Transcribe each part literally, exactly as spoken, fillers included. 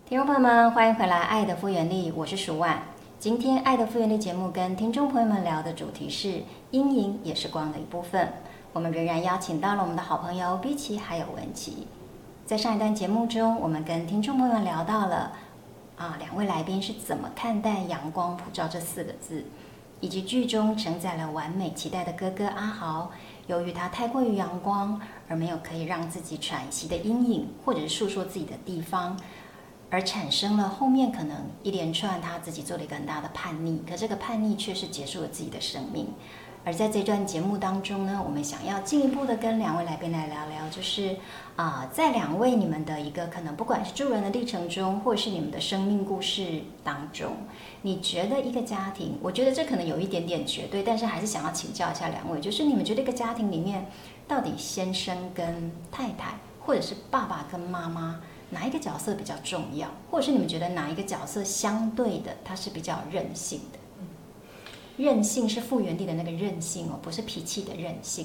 听众朋友们，欢迎回来《爱的复原力》，我是舒婉。今天《爱的复原力》节目跟听众朋友们聊的主题是阴影也是光的一部分。我们仍然邀请到了我们的好朋友碧琪还有文琪。在上一段节目中，我们跟听众朋友们聊到了啊，两位来宾是怎么看待阳光普照这四个字，以及剧中承载了完美期待的哥哥阿豪，由于他太过于阳光，而没有可以让自己喘息的阴影，或者是诉说自己的地方，而产生了后面可能一连串他自己做了一个很大的叛逆，可这个叛逆却是结束了自己的生命。而在这段节目当中呢，我们想要进一步的跟两位来宾来聊聊，就是啊、呃，在两位你们的一个可能不管是助人的历程中，或者是你们的生命故事当中，你觉得一个家庭，我觉得这可能有一点点绝对，但是还是想要请教一下两位，就是你们觉得一个家庭里面，到底先生跟太太，或者是爸爸跟妈妈，哪一个角色比较重要，或者是你们觉得哪一个角色相对的它是比较任性的？韧性是复原力的那个韧性哦，不是脾气的韧性。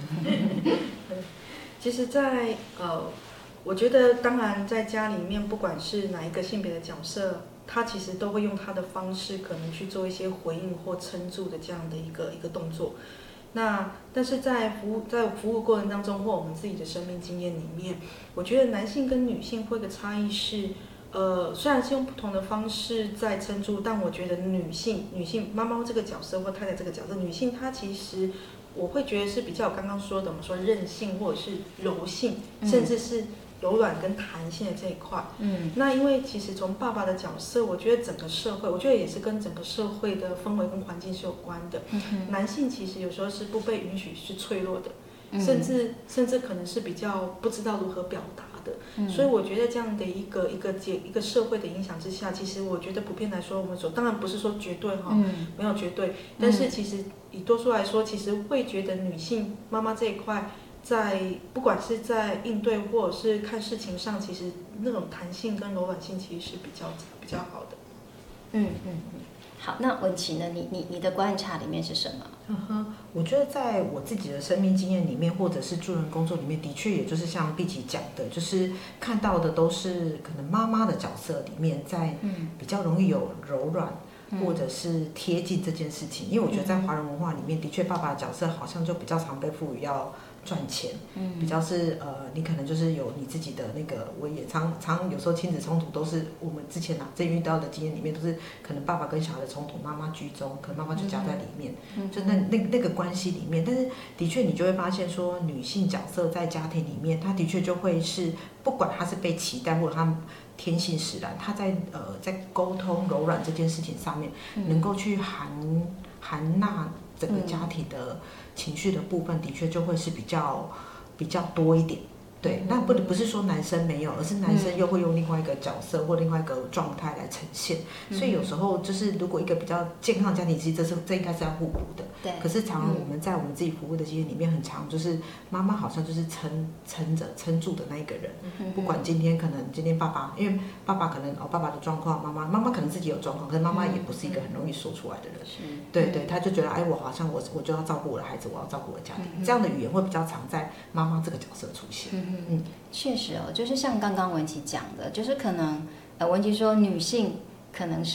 其实在，呃，我觉得当然在家里面，不管是哪一个性别的角色，他其实都会用他的方式，可能去做一些回应或撑住的这样的一个一个动作。那但是在服务在服务过程当中，或我们自己的生命经验里面，我觉得男性跟女性会有个差异是。呃，虽然是用不同的方式在撑住，但我觉得女性、女性妈妈这个角色或太太这个角色，女性她其实我会觉得是比较我刚刚说的，我们说韧性或者是柔性，嗯、甚至是柔软跟弹性的这一块。嗯，那因为其实从爸爸的角色，我觉得整个社会，我觉得也是跟整个社会的氛围跟环境是有关的。嗯、男性其实有时候是不被允许是脆弱的，嗯、甚至甚至可能是比较不知道如何表达。嗯、所以我觉得这样的一个一个一个社会的影响之下，其实我觉得普遍来说，我们说当然不是说绝对哈，嗯、没有绝对，但是其实以多数来说，其实会觉得女性妈妈这一块，在不管是在应对或者是看事情上，其实那种弹性跟柔软性其实是比较比较好的。 嗯嗯嗯。好，那文琪呢？你你你的观察里面是什么？ 嗯哼，我觉得在我自己的生命经验里面，或者是助人工作里面，的确也就是像碧琪讲的，就是看到的都是可能妈妈的角色里面，在比较容易有柔软。嗯、或者是贴近这件事情，因为我觉得在华人文化里面，的确爸爸的角色好像就比较常被赋予要赚钱，嗯、比较是呃，你可能就是有你自己的那个，我也常常有时候亲子冲突都是我们之前啊在遇到的经验里面，都是可能爸爸跟小孩的冲突，妈妈居中，可能妈妈就夹在里面，嗯、就那那那个关系里面，但是的确你就会发现说，女性角色在家庭里面，她的确就会是不管她是被期待或者她。天性使然，他在呃在沟通柔软这件事情上面，嗯、能够去含含纳整个家庭的情绪的部分，的确就会是比较比较多一点。对，那不不是说男生没有，而是男生又会用另外一个角色或另外一个状态来呈现。嗯、所以有时候就是如果一个比较健康的家庭，其实这是这应该是要互补的。 对。 可是常常我们在我们自己服务的经验里面，很常就是妈妈好像就是撑撑着撑住的那一个人。嗯、不管今天可能今天爸爸，因为爸爸可能哦爸爸的状况，妈妈妈妈可能自己有状况，可是妈妈也不是一个很容易说出来的人。嗯、对对，他就觉得哎我好像我我就要照顾我的孩子，我要照顾我的家庭，嗯、这样的语言会比较常在妈妈这个角色出现。嗯嗯，确实哦，就是像刚刚文琪讲的，就是可能呃文琪说女性可能是